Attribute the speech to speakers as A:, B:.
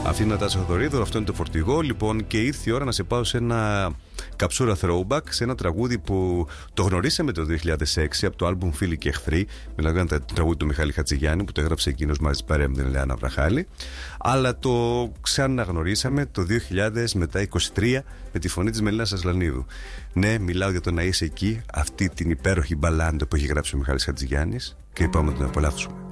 A: Αυτή είναι η Νατάσα Θοδωρίδου, αυτό είναι το φορτηγό. Λοιπόν, και ήρθε η ώρα να σε πάω σε ένα καψούρα throwback, σε ένα τραγούδι που το γνωρίσαμε το 2006 από το άλμπουμ Φίλοι και Εχθροί. Μιλάω για το τραγούδι του Μιχάλη Χατζηγιάννη που το έγραψε εκείνος μαζί παρέα με την Ελεάνα Βραχάλη. Αλλά το ξαναγνωρίσαμε το 2000 μετά 23 με τη φωνή της Μελίνας Ασλανίδου. Ναι, μιλάω για το Να είσαι εκεί, αυτή την υπέροχη μπαλάντα που έχει γράψει ο Μιχάλης Χατζηγιάννης και πάμε να την απολαύσουμε.